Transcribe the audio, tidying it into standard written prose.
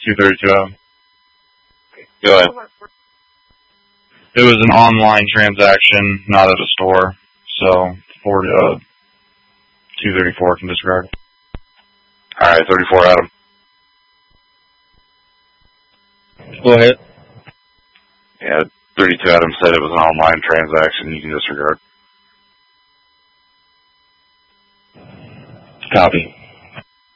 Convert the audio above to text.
232 Adam. Go ahead. It was an online transaction, not at a store. So, 234 can disregard. Alright, 34 Adam. Go ahead. Yeah, 32 Adam said it was an online transaction. You can disregard. Copy.